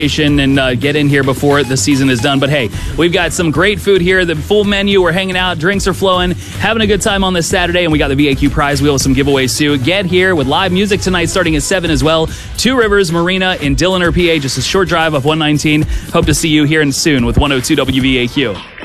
and get in here before the season is done. But hey, we've got some great food here, the full menu. We're hanging out, drinks are flowing, having a good time on this Saturday, and we got the VAQ prize wheel with some giveaways too. Get here with live music tonight starting at 7 as well. Two Rivers Marina in Dilliner, PA, just a short drive of 119. Hope to see you here soon with 102 WVAQ.